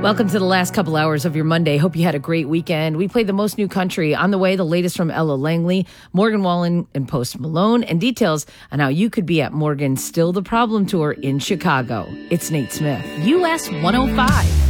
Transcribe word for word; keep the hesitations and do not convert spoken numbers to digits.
Welcome to the last couple hours of your Monday. Hope you had a great weekend. We played the most new country. On the way, the latest from Ella Langley, Morgan Wallen, and Post Malone, and details on how you could be at Morgan's Still the Problem tour in Chicago. It's Nate Smith. U S one oh five.